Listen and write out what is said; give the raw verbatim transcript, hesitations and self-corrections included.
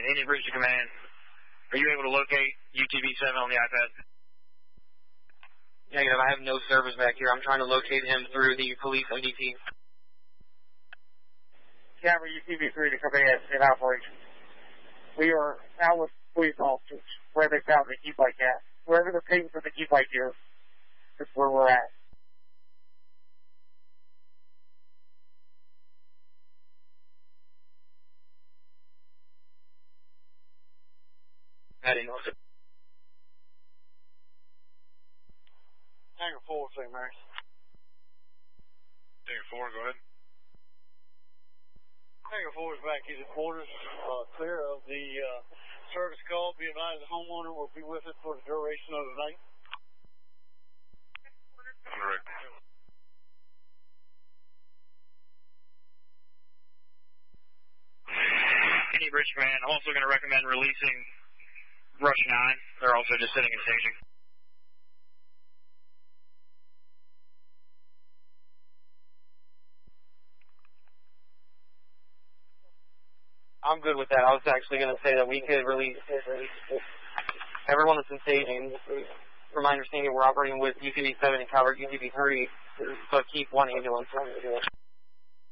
Indian Bridge to Command. Are you able to locate U T V seven on the iPad? Negative, I have no service back here. I'm trying to locate him through the police O D T. Camera U T V three to Command in operation. We are out with police officers where they found the e-bike at. Wherever they're paying for the e-bike here, that's where we're at. Heading over. Hangar four, Saint Mary's. Hangar four, go ahead. Hangar four is back in the quarters, uh, clear of the uh, service call. Be advised the homeowner will be with us for the duration of the night. Correct. Indian Bridge Command, I'm also going to recommend releasing Rush nine. They're also just sitting and staging. I'm good with that. I was actually going to say that we could release everyone that's in staging. From my understanding, we're operating with U T V seven and Calvert U T V three, so keep one ambulance.